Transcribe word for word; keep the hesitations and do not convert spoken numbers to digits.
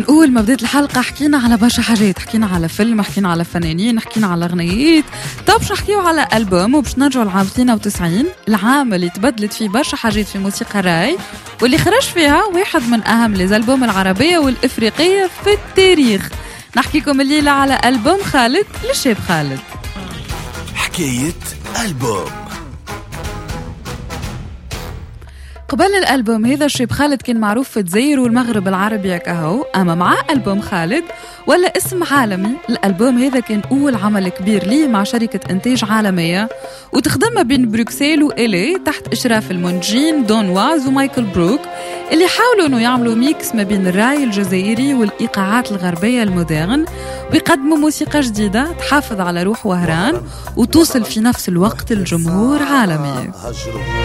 من أول ما بدأت الحلقة حكينا على برشا حاجات، حكينا على فيلم، حكينا على فنانين، حكينا على أغنيات. طب باش نحكيو على ألبوم، وباش نرجعوا لعام اثنين وتسعين، العام اللي تبدلت فيه برشا حاجات في موسيقى راي، واللي خرج فيها واحد من أهم الألبوم العربية والإفريقية في التاريخ. نحكيكم الليلة على ألبوم خالد للشاب خالد. حكاية ألبوم. قبل الألبوم هذا الشاب خالد كان معروف في الجزائر والمغرب العربي كهو، أما مع ألبوم خالد ولا اسم عالمي. الألبوم هذا كان أول عمل كبير ليه مع شركة إنتاج عالمية وتخدم بين بروكسل وإلي تحت إشراف المنتجين دون واز ومايكل بروك، اللي حاولوا إنه يعملوا ميكس ما بين الراي الجزائري والإيقاعات الغربية المودرن، ويقدموا موسيقى جديدة تحافظ على روح وهران وتوصل في نفس الوقت الجمهور عالمي.